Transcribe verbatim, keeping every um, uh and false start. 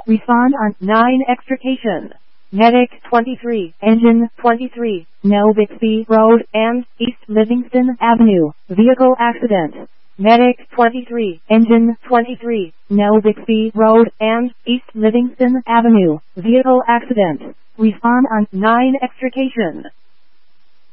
Respond on nine extrication. Medic twenty-three, Engine twenty-three, No Bixby Road and East Livingston Avenue, Vehicle Accident. Medic twenty-three, Engine twenty-three, No Bixby Road and East Livingston Avenue, Vehicle Accident. Respond on nine extrication.